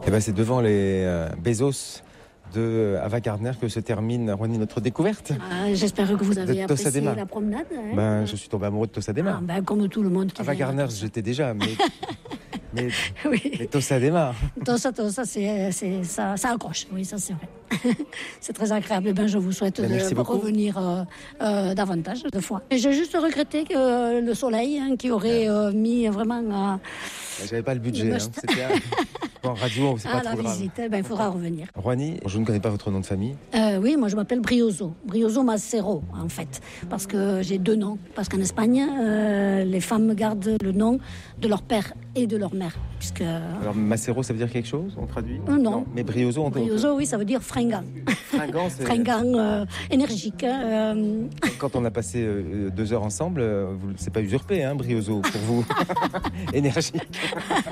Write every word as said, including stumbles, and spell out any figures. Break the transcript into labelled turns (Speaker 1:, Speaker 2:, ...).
Speaker 1: Eh ben, c'est devant les euh, Bezos de Ava Gardner que se termine, Rouhani, notre découverte.
Speaker 2: Ah, j'espère que vous avez
Speaker 1: de
Speaker 2: apprécié
Speaker 1: Tossadema.
Speaker 2: la promenade. Hein.
Speaker 1: Ben, je suis tombé amoureux de Tossadema.
Speaker 2: Ah, ben, comme tout le monde qui
Speaker 1: Ava
Speaker 2: vient
Speaker 1: Gardner,
Speaker 2: à Tossa.
Speaker 1: j'étais déjà, mais, mais,
Speaker 2: Oui.
Speaker 1: mais Tossadema.
Speaker 2: Tossa, Tossa, c'est, c'est, ça, ça accroche. Oui, ça c'est vrai. C'est très agréable. Ben, je vous souhaite
Speaker 1: Ben, merci
Speaker 2: de
Speaker 1: beaucoup.
Speaker 2: revenir euh, euh, davantage de fois. Et j'ai juste regretté que euh, le soleil, hein, qui aurait euh, mis vraiment euh,
Speaker 1: J'avais pas le budget.
Speaker 2: Le
Speaker 1: Hein.
Speaker 2: must.
Speaker 1: C'était un... bon, en radio, c'est
Speaker 2: à
Speaker 1: pas
Speaker 2: la
Speaker 1: trop grave.
Speaker 2: visite. Ben, il faudra revenir.
Speaker 1: Rouhani, je ne connais pas votre nom de famille.
Speaker 2: Euh, oui, moi je m'appelle Brioso, Brioso Macero en fait, parce que j'ai deux noms. Parce qu'en Espagne, euh, les femmes gardent le nom de leur père et de leur mère. Puisque...
Speaker 1: Alors, Macero, ça veut dire quelque chose? On traduit?
Speaker 2: Euh, non.
Speaker 1: Mais Brioso, on
Speaker 2: Brioso, oui, ça veut dire fringant.
Speaker 1: Fringant, c'est...
Speaker 2: Fringant, euh, énergique. Euh...
Speaker 1: Quand on a passé euh, deux heures ensemble, euh, vous... c'est pas usurpé, hein, Brioso, pour vous. Énergique.